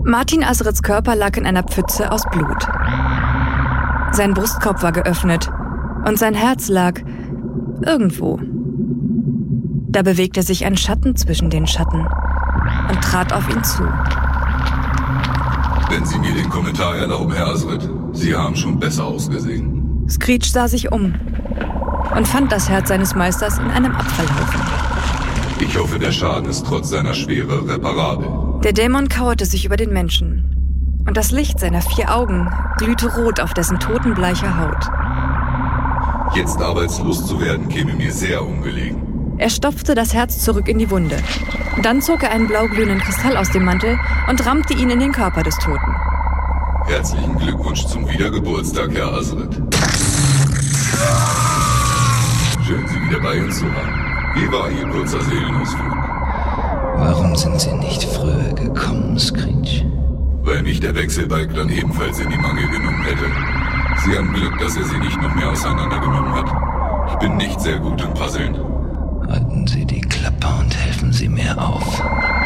Martin Azrits Körper lag in einer Pfütze aus Blut. Sein Brustkorb war geöffnet und sein Herz lag irgendwo. Da bewegte sich ein Schatten zwischen den Schatten und trat auf ihn zu. Wenn Sie mir den Kommentar erlauben, Herr Azrit, Sie haben schon besser ausgesehen. Screech sah sich um und fand das Herz seines Meisters in einem Abfallhaufen. Ich hoffe, der Schaden ist trotz seiner Schwere reparabel. Der Dämon kauerte sich über den Menschen und das Licht seiner 4 Augen glühte rot auf dessen totenbleicher Haut. Jetzt arbeitslos zu werden, käme mir sehr ungelegen. Er stopfte das Herz zurück in die Wunde. Dann zog er einen blauglühenden Kristall aus dem Mantel und rammte ihn in den Körper des Toten. Herzlichen Glückwunsch zum Wiedergeburtstag, Herr Azrit. Schön, Sie wieder bei uns zu haben. Wie war Ihr kurzer Seelenausflug? Warum sind Sie nicht früher gekommen, Screech? Weil mich der Wechselbalg dann ebenfalls in die Mangel genommen hätte. Sie haben Glück, dass er Sie nicht noch mehr auseinandergenommen hat. Ich bin nicht sehr gut im Puzzeln. Halten Sie die Klappe und helfen Sie mir auf.